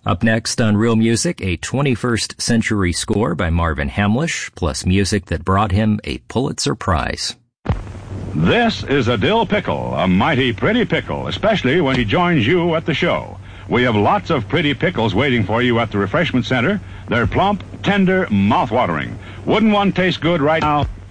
Up next on Real Music, a 21st century score by Marvin Hamlisch, plus music that brought him a Pulitzer Prize. This is a dill pickle, a mighty pretty pickle, especially when he joins you at the show. We have lots of pretty pickles waiting for you at the refreshment center. They're plump, tender, mouth-watering. Wouldn't one taste good right now?